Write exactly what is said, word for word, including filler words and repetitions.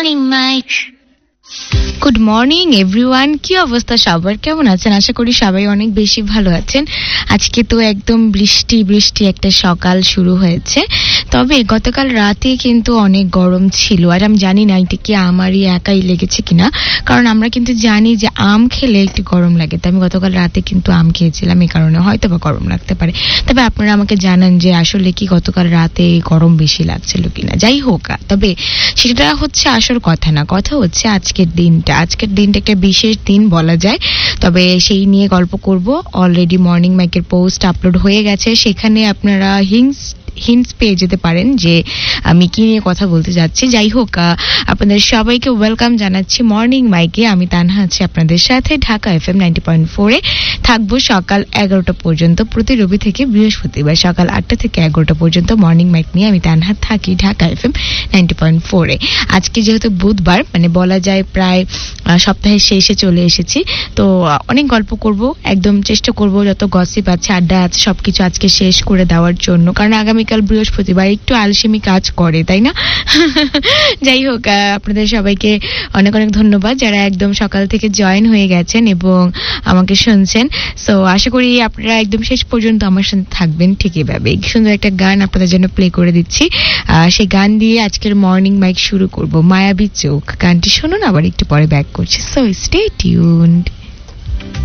morning, Mike. Good morning everyone, কি অবস্থা সবার, কেমন আছেন? আশা করি সবাই অনেক বেশি ভালো আছেন। আজকে তো একদম বৃষ্টি বৃষ্টি একটা সকাল শুরু হয়েছে, তবে গতকাল রাতে কিন্তু অনেক গরম ছিল। আর আমি জানি না এটা কি আমারই একাই লেগেছে কিনা, কারণ আমরা কিন্তু জানি যে আম খেলে একটু গরম লাগে। তো আমি গতকাল রাতে কিন্তু আম খেয়েছিলাম, এই কারণে হয়তো বা গরম লাগতে পারে। তবে আপনারা আমাকে জানান যে আসলে কি গতকাল রাতে গরম বেশি লাগছিল কিনা। যাই হোক, তবে সেটা হচ্ছে আসল কথা না, কথা হচ্ছে আজকের দিনটা। আজকের দিনটা একটা বিশেষ দিন বলা যায়, তবে সেই নিয়ে গল্প করব। অলরেডি মর্নিং মাইকের পোস্ট আপলোড হয়ে গেছে, সেখানে আপনারা হিংস হিন্টস পেয়ে যেতে পারেন যে আমি কি নিয়ে কথা বলতে যাচ্ছি। যাই হোক, আপনাদের সবাইকে ওয়েলকাম জানাচ্ছি মর্নিং মাইকে। আমি তানহা আছি আপনাদের সাথে ঢাকা এফএম নাইনটি পয়েন্ট ফোরে। থাকবো সকাল এগারোটা পর্যন্ত, প্রতি রবি থেকে বৃহস্পতিবার সকাল আটটা থেকে এগারোটা পর্যন্ত মর্নিং মাইক নিয়ে আমি তানহা থাকি ঢাকা এফএম নাইনটি পয়েন্ট ফোরে। আজকে যেহেতু বুধবার, মানে বলা যায় প্রায় সপ্তাহের শেষে চলে এসেছি, তো অনেক গল্প করব, একদম চেষ্টা করব যত গসিপ আছে, আড্ডা আছে, সবকিছু আজকে শেষ করে দেওয়ার জন্য, কারণ আগামীকাল বৃহস্পতিবার একটু আলসেমি কাজ করে, তাই না? যাই হোক, আপনাদের সবাইকে অনেক অনেক ধন্যবাদ যারা একদম সকাল থেকে জয়েন হয়ে গেছেন এবং আমাকে শুনছেন। সো আশা করি আপনারা একদম শেষ পর্যন্ত আমার সাথে থাকবেন ঠিক এভাবে। সুন্দর একটা গান আপনাদের জন্য প্লে করে দিচ্ছি, সেই গান দিয়ে আজকের মর্নিং মাইক শুরু করব। মায়াবী চোখ গানটি শুনুন, আবার একটু পরে ব্যাক করছি। So stay tuned.